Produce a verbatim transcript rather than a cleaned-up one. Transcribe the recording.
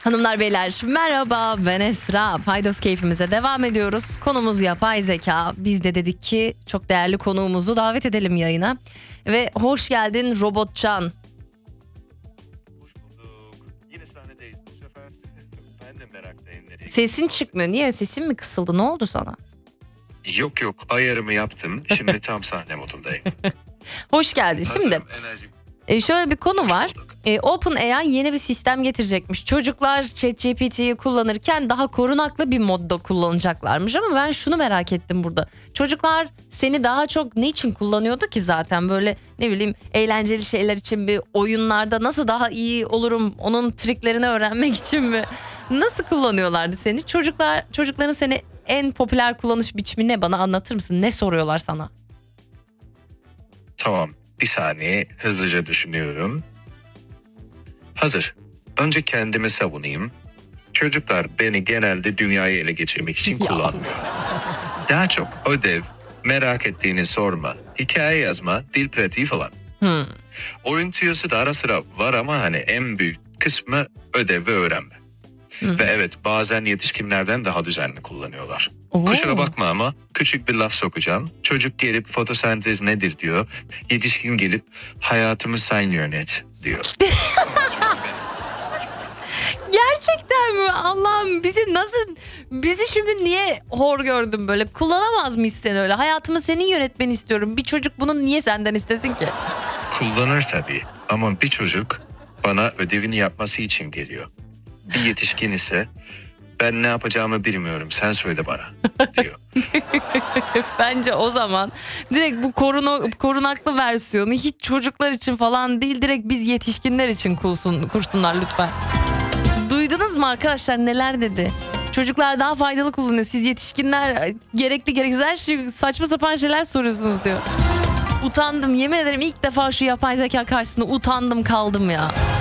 Hanımlar beyler merhaba, ben Esra. Paydos keyfimize devam ediyoruz. Konumuz yapay zeka. Biz de dedik ki çok değerli konuğumuzu davet edelim yayına. Ve hoş geldin Robotcan. Hoş bulduk. Yine sahnedeyiz bu sefer. Ben de meraktayım nereye. Sesin çıkmıyor. Niye? Sesin mi kısıldı? Ne oldu sana? Yok yok, ayarımı yaptım. Şimdi tam sahne modundayım. Hoş geldin. Şimdi Hazırım, enerjim. e, şöyle bir konu Hoş var. bulduk. E, OpenAI yeni bir sistem getirecekmiş. Çocuklar ChatGPT'yi kullanırken daha korunaklı bir modda kullanacaklarmış. Ama ben şunu merak ettim burada. Çocuklar seni daha çok ne için kullanıyordu ki zaten? Böyle ne bileyim eğlenceli şeyler için bir oyunlarda nasıl daha iyi olurum onun triklerini öğrenmek için mi? Nasıl kullanıyorlardı seni? Çocuklar çocukların seni en popüler kullanış biçimi ne, bana anlatır mısın? Ne soruyorlar sana? Tamam, bir saniye hızlıca düşünüyorum. Hazır. Önce kendimi savunayım. Çocuklar beni genelde dünyayı ele geçirmek için Ya. kullanmıyor. Daha çok ödev, merak ettiğini sorma, hikaye yazma, dil pratiği falan. Hmm. Oyun tüyosu da ara sıra var ama hani en büyük kısmı ödev ve öğrenme. Hı. Ve evet, bazen yetişkinlerden daha düzenli kullanıyorlar. Oo. Kusura bakma ama küçük bir laf sokacağım. Çocuk gelip fotosentez nedir diyor. Yetişkin gelip hayatımı sen yönet diyor. Gerçekten mi? Allah'ım bizi nasıl, bizi şimdi niye hor gördün böyle? Kullanamaz mıyız sen öyle? Hayatımı senin yönetmeni istiyorum. Bir çocuk bunu niye senden istesin ki? Kullanır tabii ama bir çocuk bana ödevini yapması için geliyor. Bir yetişkin ise ben ne yapacağımı bilmiyorum, sen söyle bana diyor. Bence o zaman direkt bu korunu, korunaklı versiyonu hiç çocuklar için falan değil, direkt biz yetişkinler için kursun, kursunlar lütfen. Duydunuz mu arkadaşlar, neler dedi? Çocuklar daha faydalı kullanıyor. Siz yetişkinler gerekli gereksiz her şey, saçma sapan şeyler soruyorsunuz diyor. Utandım, yemin ederim ilk defa şu yapay zeka karşısında utandım kaldım ya.